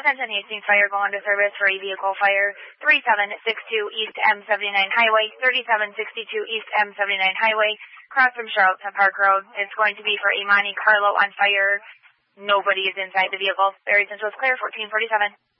Attention Hastings Fire, go into service for a vehicle fire. 3762 East M79 Highway, 3762 East M79 Highway, across from Charlottetown Park Road. It's going to be for a Monte Carlo on fire. Nobody is inside the vehicle. Barrie Central is clear, 1447.